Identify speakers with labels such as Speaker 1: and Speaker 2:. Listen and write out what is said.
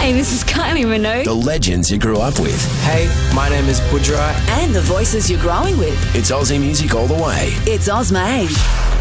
Speaker 1: Hi, this is Kylie Minogue.
Speaker 2: The legends you grew up with.
Speaker 3: Hey, my name is Budra.
Speaker 4: And the voices you're growing with.
Speaker 2: It's Aussie music all the way.
Speaker 4: It's Ozmade.